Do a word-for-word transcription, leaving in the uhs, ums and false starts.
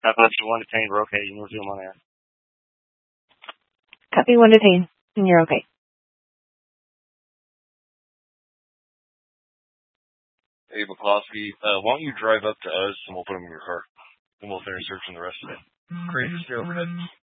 I've left you one detained. We're okay. You can resume on air. Copy, one detained, and you're okay. Hey, McCloskey, uh, why don't you drive up to us and we'll put him in your car. And we'll finish searching the rest of it. Great. Stay overhead.